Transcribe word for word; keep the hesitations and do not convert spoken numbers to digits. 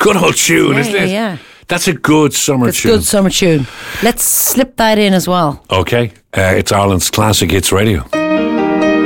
good old tune, Yeah, isn't yeah, it? yeah. That's a good summer It's tune. good summer tune. Let's slip that in as well. Okay, uh, it's Ireland's Classic Hits Radio.